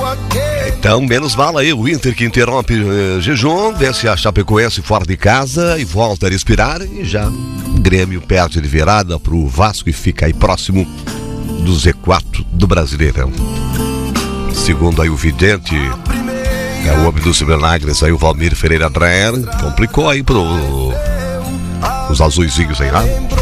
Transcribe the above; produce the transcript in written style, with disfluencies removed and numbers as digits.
Então, menos mal aí, o Inter que interrompe jejum, vence a Chapecoense fora de casa e volta a respirar. E já o Grêmio perde de virada pro Vasco e fica aí próximo do Z4 do Brasileirão. Segundo aí o vidente, o homem dos milagres aí, o Valmir Ferreira Dreher, complicou aí os azulzinhos aí, né?